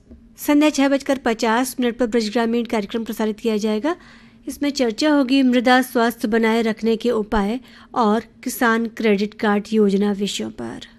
संध्या 6:50 पर ब्रज ग्रामीण कार्यक्रम प्रसारित किया जाएगा। इसमें चर्चा होगी मृदा स्वास्थ्य बनाए रखने के उपाय और किसान क्रेडिट कार्ड योजना विषयों पर।